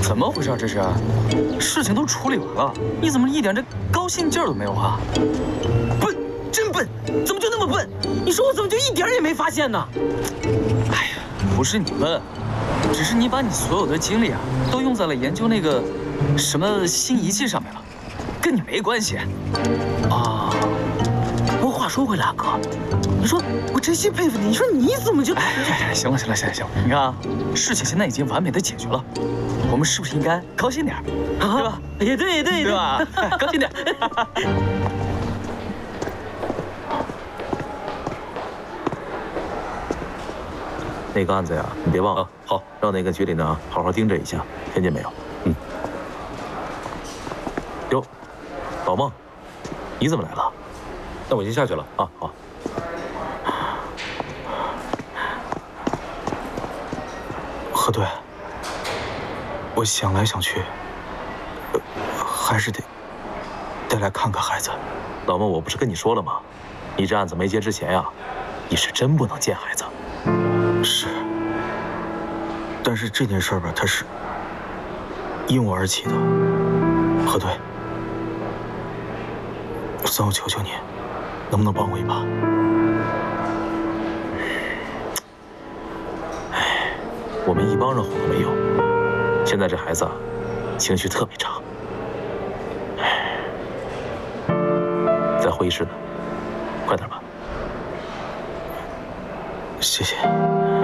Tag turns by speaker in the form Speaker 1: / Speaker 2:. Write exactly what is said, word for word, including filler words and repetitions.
Speaker 1: 怎么回事？这是，事情都处理完了，你怎么一点这高兴劲儿都没有啊？笨，真笨，怎么就那么笨？你说我怎么就一点也没发现呢？哎呀，不是你笨，只是你把你所有的精力啊，都用在了研究那个什么新仪器上面了，跟你没关系。啊，不过话说回来啊，哥，你说我真心佩服你，你说你怎么就……哎，行了行了行了行了，你看啊，事情现在已经完美的解决了，我们是不是应该高兴点儿，对吧？也对也对，对吧？高兴点。
Speaker 2: 那个案子呀，你别忘了，
Speaker 1: 好，
Speaker 2: 让那个局里呢好好盯着一下，听见没有？嗯。哟，老孟，你怎么来了？
Speaker 3: 那我先下去了
Speaker 2: 啊。好。
Speaker 4: 何队，我想来想去，呃，还是得得来看看孩子。
Speaker 2: 老孟，我不是跟你说了吗？你这案子没结之前呀，你是真不能见孩子。
Speaker 4: 是，但是这件事儿吧，它是因我而起的。何队，算我求求你，能不能帮我一把？
Speaker 2: 哎，我们一帮人火都没有。现在这孩子啊，情绪特别差。哎，在会议室呢，快点吧。
Speaker 4: 谢谢。